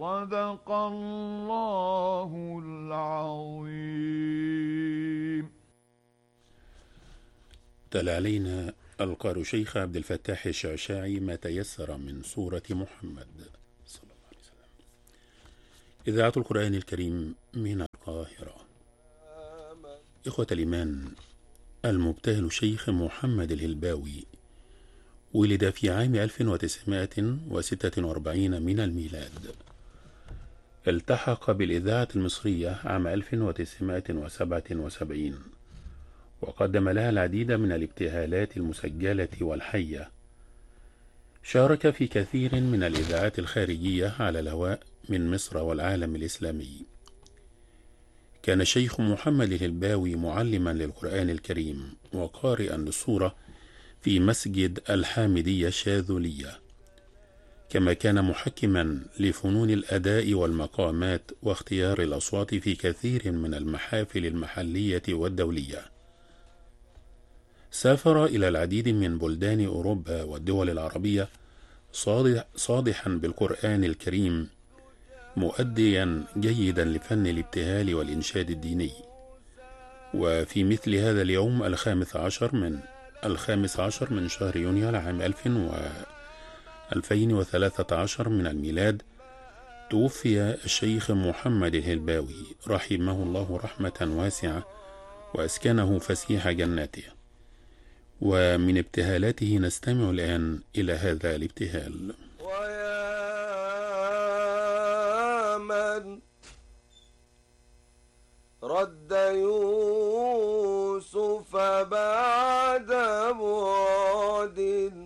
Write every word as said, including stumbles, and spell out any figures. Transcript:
صدق الله العظيم. تلا علينا القارئ شيخ عبد الفتاح الشعشاعي ما تيسر من سورة محمد صلى الله عليه وسلم. إذاعة القرآن الكريم من القاهرة. إخوة الإيمان، المبتهل الشيخ محمد الهلباوي ولد في عام ألف وتسعمائة وستة وأربعين من الميلاد. التحق بالإذاعة المصرية عام ألف وتسعمائة وسبعة وسبعين، وقدم لها العديد من الابتهالات المسجلة والحية. شارك في كثير من الإذاعات الخارجية على الهواء من مصر والعالم الإسلامي. كان الشيخ محمد الهلباوي معلما للقرآن الكريم وقارئا للسورة في مسجد الحامدية الشاذلية، كما كان محكما لفنون الأداء والمقامات واختيار الأصوات في كثير من المحافل المحلية والدولية. سافر إلى العديد من بلدان أوروبا والدول العربية صادحا بالقرآن الكريم، مؤديا جيدا لفن الابتهال والإنشاد الديني. وفي مثل هذا اليوم الخامس عشر من الخامس عشر من شهر يونيو لعام ألف وألفين وثلاثة عشر من الميلاد توفي الشيخ محمد الهلباوي رحمه الله رحمة واسعة وأسكنه فسيح جناته. ومن ابتهالاته نستمع الآن إلى هذا الابتهال. ويا من رد يوسف بعد بعد